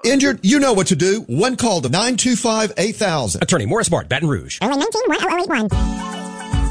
Injured? You know what to do. One call to 925-8000. Attorney Morris Mart, Baton Rouge. 019-1081.